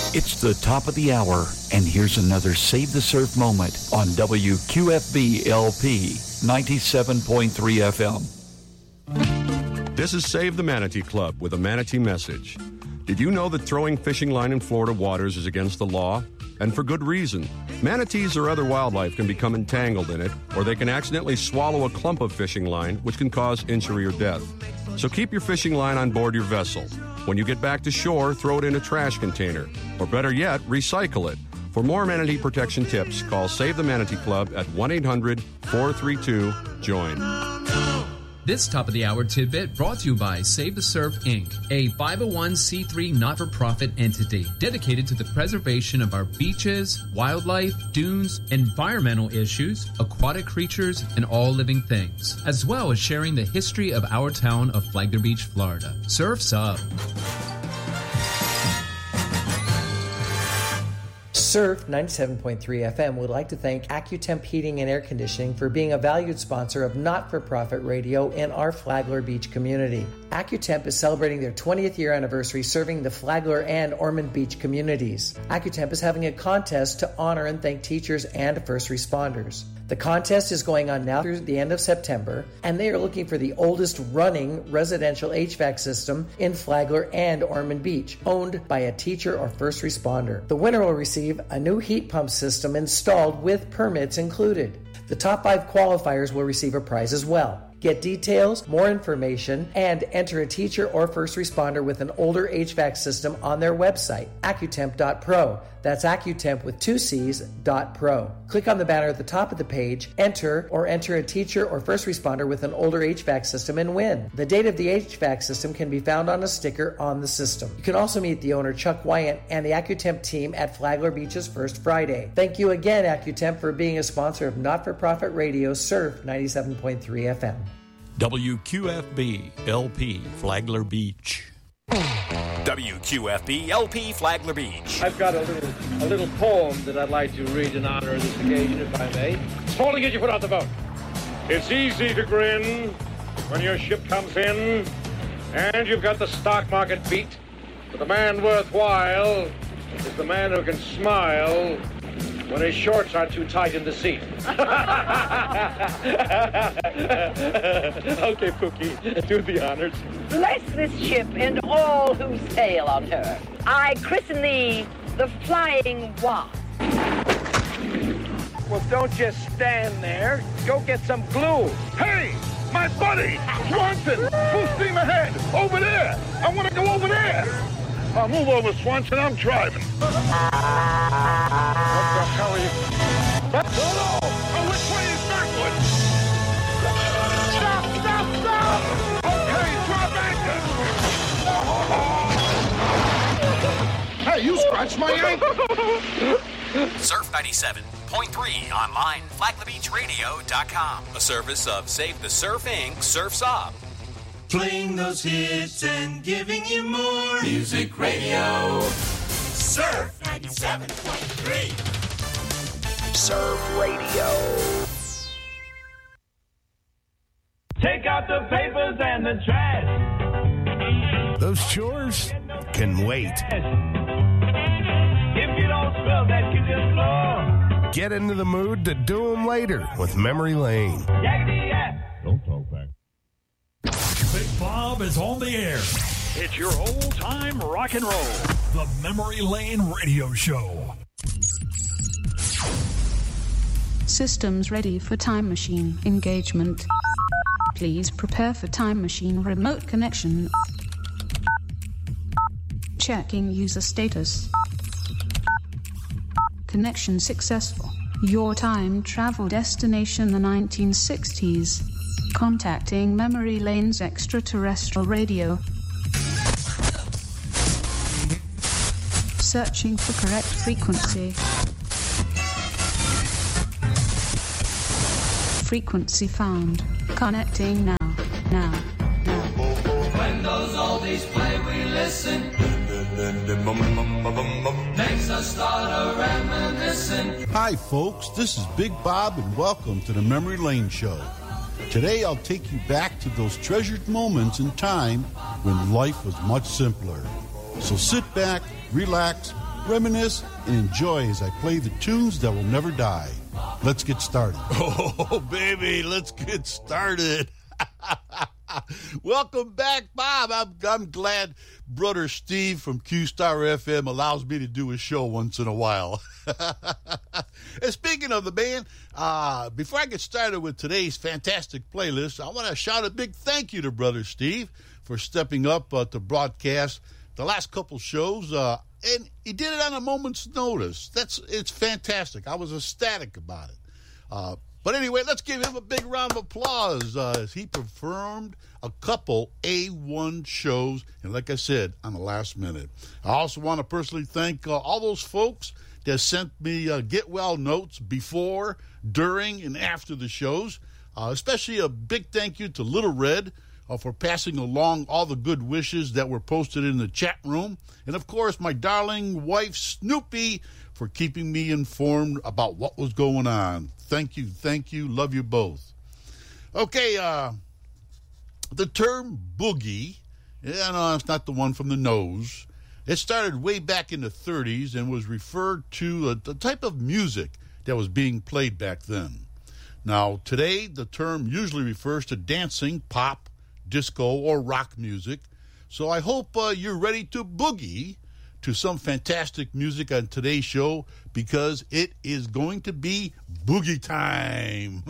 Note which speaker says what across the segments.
Speaker 1: It's the top of the hour, and here's another Save the Surf moment on WQFB LP 97.3 FM.
Speaker 2: This is Save the Manatee Club with a Manatee message. Did you know that throwing fishing line in Florida waters is against the law? And for good reason. Manatees or other wildlife can become entangled in it, or they can accidentally swallow a clump of fishing line, which can cause injury or death. So keep your fishing line on board your vessel. When you get back to shore, throw it in a trash container. Or better yet, recycle it. For more manatee protection tips, call Save the Manatee Club at 1-800-432-JOIN.
Speaker 3: This Top of the Hour tidbit brought to you by Save the Surf, Inc., a 501c3 not-for-profit entity dedicated to the preservation of our beaches, wildlife, dunes, environmental issues, aquatic creatures, and all living things, as well as sharing the history of our town of Flagler Beach, Florida. Surf's up.
Speaker 4: Surf 97.3 FM would like to thank AccuTemp Heating and Air Conditioning for being a valued sponsor of not-for-profit radio in our Flagler Beach community. AccuTemp is celebrating their 20th year anniversary serving the Flagler and Ormond Beach communities. AccuTemp is having a contest to honor and thank teachers and first responders. The contest is going on now through the end of September, and they are looking for the oldest running residential HVAC system in Flagler and Ormond Beach, owned by a teacher or first responder. The winner will receive a new heat pump system installed with permits included. The top 5 qualifiers will receive a prize as well. Get details, more information, and enter a teacher or first responder with an older HVAC system on their website, AccuTemp.pro. That's AccuTemp with 2 C's, .pro. Click on the banner at the top of the page, enter a teacher or first responder with an older HVAC system and win. The date of the HVAC system can be found on a sticker on the system. You can also meet the owner, Chuck Wyant, and the AccuTemp team at Flagler Beach's First Friday. Thank you again, AccuTemp, for being a sponsor of not-for-profit radio Surf 97.3 FM.
Speaker 1: WQFB LP Flagler Beach.
Speaker 5: WQFB LP Flagler Beach.
Speaker 6: I've got a little poem that I'd like to read in honor of this occasion, if I may. It's time to get you put out the boat. It's easy to grin when your ship comes in and you've got the stock market beat. But the man worthwhile is the man who can smile when his shorts aren't too tight in the seat. Okay, Pookie, do the honors.
Speaker 7: Bless this ship and all who sail on her. I christen thee the Flying Wasp.
Speaker 6: Well, don't just stand there. Go get some glue.
Speaker 8: Hey, my buddy, Swanson, full steam ahead, over there. I want to go over there. I'll move over, Swanson, I'm driving. What the hell are you? No! Oh, which way is backwards? Stop! Okay, drop anchor. Hey, you scratched my ankle.
Speaker 5: Surf 97.3 online, FlaglerBeachRadio.com. A service of Save the Surf, Inc., Surf's Up.
Speaker 9: Playing those hits and giving you more music radio. Surf 97.3.
Speaker 5: Surf Radio.
Speaker 10: Take out the papers and the trash.
Speaker 11: Those chores can wait.
Speaker 10: If you don't scrub that kitchen floor,
Speaker 11: get into the mood to do them later with Memory Lane.
Speaker 10: Yakety yak.
Speaker 8: Don't talk back.
Speaker 12: Big Bob is on the air.
Speaker 13: It's your old-time rock and roll.
Speaker 12: The Memory Lane Radio Show.
Speaker 14: Systems ready for time machine engagement. Please prepare for time machine remote connection. Checking user status. Connection successful. Your time travel destination the 1960s. Contacting Memory Lane's extraterrestrial radio. Searching for correct frequency. Frequency found. Connecting now.
Speaker 9: When those oldies play, we listen. Makes us start a reminiscing.
Speaker 15: Hi, folks. This is Big Bob, and welcome to the Memory Lane Show. Today, I'll take you back to those treasured moments in time when life was much simpler. So sit back, relax, reminisce, and enjoy as I play the tunes that will never die. Let's get started. Oh, baby, let's get started. Welcome back, Bob. I'm glad Brother Steve from Q-Star FM allows me to do a show once in a while. And speaking of the band, before I get started with today's fantastic playlist, I want to shout a big thank you to Brother Steve for stepping up to broadcast the last couple shows, and he did it on a moment's notice. It's fantastic. I was ecstatic about it. But anyway, let's give him a big round of applause as he performed a couple A1 shows, and like I said, on the last minute. I also want to personally thank all those folks that sent me get well notes before, during, and after the shows. Especially a big thank you to Little Red for passing along all the good wishes that were posted in the chat room. And of course, my darling wife, Snoopy, for keeping me informed about what was going on. Thank you, love you both. Okay, the term boogie, no, it's not the one from the nose. It started way back in the 30s and was referred to the type of music that was being played back then. Now, today, the term usually refers to dancing, pop, disco, or rock music. So I hope you're ready to boogie to some fantastic music on today's show, because it is going to be boogie time.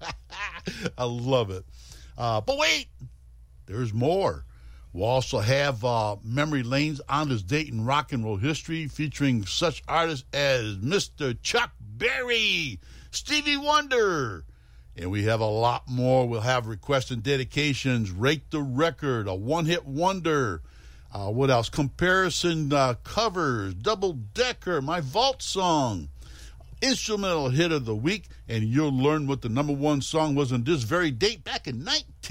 Speaker 15: I love it. But wait, there's more. We'll also have Memory Lane's On This Date in Rock and Roll History, featuring such artists as Mr. Chuck Berry, Stevie Wonder, and we have a lot more. We'll have requests and dedications, Rate the Record, a one-hit wonder. What else? Comparison covers, Double Decker, my vault song, instrumental hit of the week, and you'll learn what the number one song was on this very date back in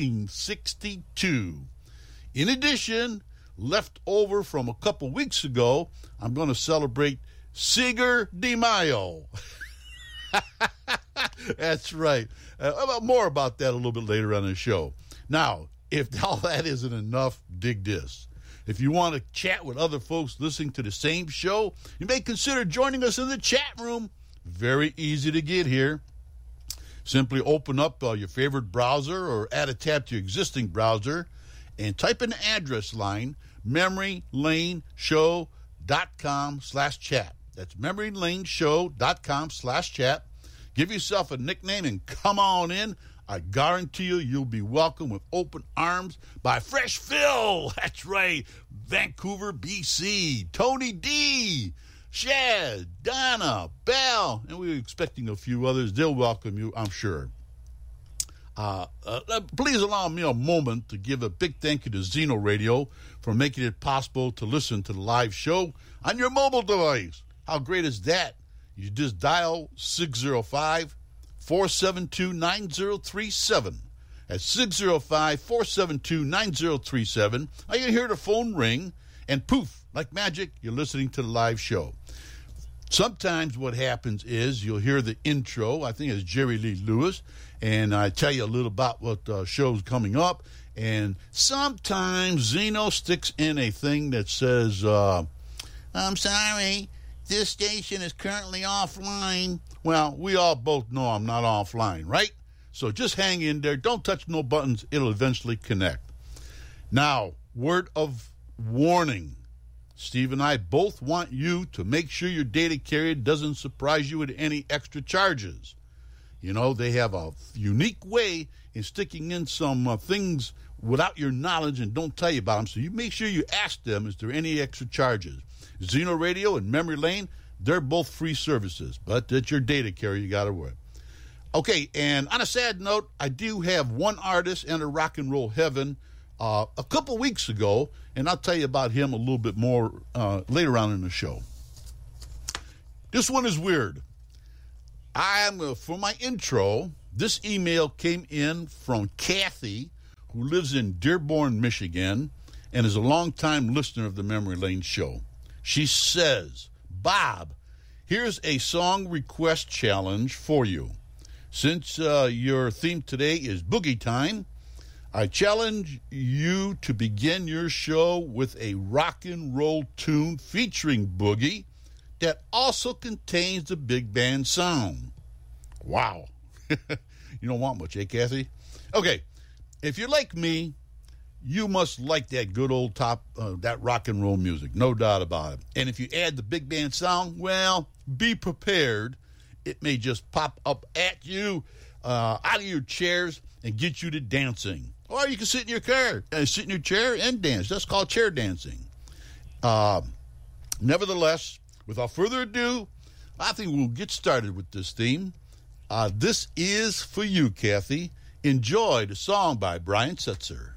Speaker 15: 1962. In addition, left over from a couple weeks ago, I'm going to celebrate Cinco de Mayo. That's right. More about that a little bit later on in the show. Now, if all that isn't enough, dig this. If you want to chat with other folks listening to the same show, you may consider joining us in the chat room. Very easy to get here. Simply open up your favorite browser or add a tab to your existing browser and type in the address line, memorylaneshow.com/chat. That's memorylaneshow.com/chat. Give yourself a nickname and come on in. I guarantee you'll be welcomed with open arms by Fresh Phil. That's right, Vancouver, BC. Tony D, Shad, Donna, Belle, and we're expecting a few others. They'll welcome you, I'm sure. Please allow me a moment to give a big thank you to Zeno Radio for making it possible to listen to the live show on your mobile device. How great is that? You just dial 605-472-9037. At 605-472-9037. I can hear the phone ring, and poof, like magic, you're listening to the live show. Sometimes what happens is you'll hear the intro. I think it's Jerry Lee Lewis, and I tell you a little about what show's coming up. And sometimes Zeno sticks in a thing that says, I'm sorry, this station is currently offline. Well, we all both know I'm not offline, right? So just hang in there. Don't touch no buttons. It'll eventually connect. Now, word of warning. Steve and I both want you to make sure your data carrier doesn't surprise you with any extra charges. You know, they have a unique way in sticking in some things without your knowledge and don't tell you about them. So you make sure you ask them, is there any extra charges? Zeno Radio and Memory Lane, they're both free services, but it's your data carrier you got to worry. Okay, and on a sad note, I do have one artist enter rock and roll heaven a couple weeks ago, and I'll tell you about him a little bit more later on in the show. This one is weird. For my intro, this email came in from Kathy, who lives in Dearborn, Michigan, and is a longtime listener of the Memory Lane show. She says, Bob, here's a song request challenge for you. Since your theme today is Boogie Time, I challenge you to begin your show with a rock and roll tune featuring Boogie. that also contains the big band sound. Wow. You don't want much, eh, Kathy? Okay, if you're like me, you must like that good old that rock and roll music, no doubt about it. And if you add the big band sound, well, be prepared. It may just pop up at you out of your chairs and get you to dancing. Or you can sit in your car, sit in your chair and dance. That's called chair dancing. Nevertheless, without further ado, I think we'll get started with this theme. This is for you, Kathy. Enjoy the song by Brian Setzer.